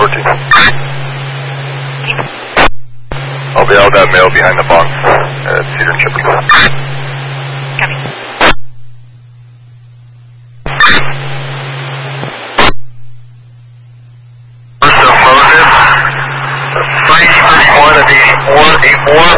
14. I'll be out that male behind the box at Cedar and Chipley. Copy. First affirmative. 331 at 84, 84.